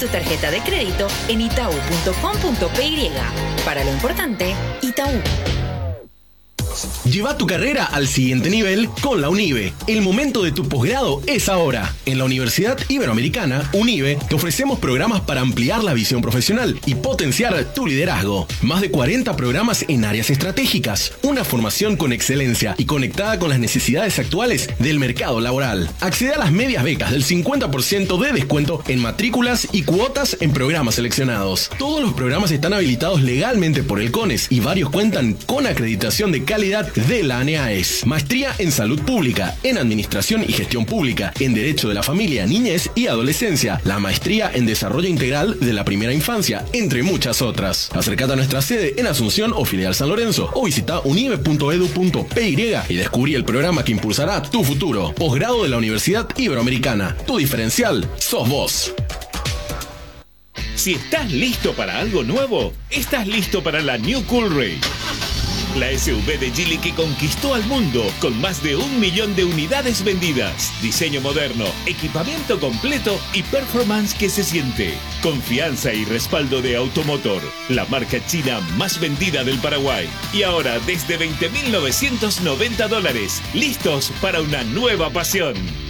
tu tarjeta de crédito en itau.com.py. Para lo importante, Itaú. Lleva tu carrera al siguiente nivel con la UNIBE. El momento de tu posgrado es ahora. En la Universidad Iberoamericana, UNIBE, te ofrecemos programas para ampliar la visión profesional y potenciar tu liderazgo. Más de 40 programas en áreas estratégicas. Una formación con excelencia y conectada con las necesidades actuales del mercado laboral. Accede a las medias becas del 50% de descuento en matrículas y cuotas en programas seleccionados. Todos los programas están habilitados legalmente por el CONES y varios cuentan con acreditación de calidad de la ANEAES. Maestría en Salud Pública, en Administración y Gestión Pública, en Derecho de la Familia, Niñez y Adolescencia, la Maestría en Desarrollo Integral de la Primera Infancia, entre muchas otras. Acércate a nuestra sede en Asunción o Filial San Lorenzo o visita unibe.edu.py y descubrí el programa que impulsará tu futuro. Posgrado de la Universidad Iberoamericana. Tu diferencial sos vos. Si estás listo para algo nuevo, estás listo para la New Cool Ray. La SUV de Geely que conquistó al mundo con más de 1 millón de unidades vendidas. Diseño moderno, equipamiento completo y performance que se siente. Confianza y respaldo de Automotor, la marca china más vendida del Paraguay. Y ahora desde $20.990, listos para una nueva pasión.